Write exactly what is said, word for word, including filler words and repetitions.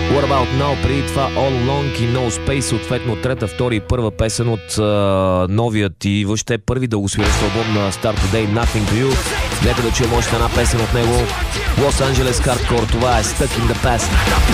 What About Now, преди това All Along и No Space, съответно трета, втори и първа песен от а, новият и въобще първи дългосвирещ албум на Start Today, Nothing to You. Нека да чуем още една песен от него. Los Angeles Hardcore, това е Stuck in the Past.